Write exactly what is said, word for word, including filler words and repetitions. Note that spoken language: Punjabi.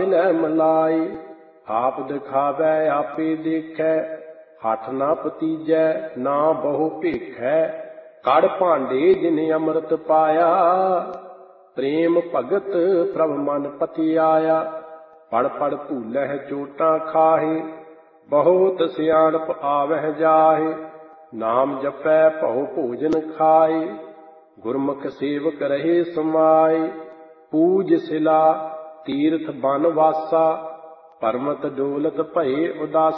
ਮਿਲੈ ਮਲਾਈ। ਆਪ ਦਿਖਾਵੈ ਆਪੇ ਦੇਖੈ, ਹੱਠ ਨਾ ਪਤੀਜੈ ਨਾ ਬਹੁ ਭੇਖੈ। ਕੜ ਭਾਂਡੇ ਜਿਨ ਅੰਮ੍ਰਿਤ ਪਾਇਆ, ਪ੍ਰੇਮ ਭਗਤ ਪ੍ਰਭ ਮਨ ਪਤੀ ਆਇਆ। ਪੜ ਪੜ ਭੂਲਹਿ ਚੋਟਾਂ ਖਾਹੇ, ਬਹੁਤ ਸਿਆਣਪ ਆਵਹਿ ਜਾਹੇ। ਨਾਮ ਜਪੈ ਭਉ ਭੋਜਨ ਖਾਏ, ਗੁਰਮੁਖ ਸੇਵਕ ਰਹੇ ਸਮਾਏ। ਪੂਜ ਸਿਲਾ ਤੀਰਥ ਬਨ ਵਾਸਾ, ਪਰਮਤ ਡੋਲਤ ਭਏ ਉਦਾਸਾ।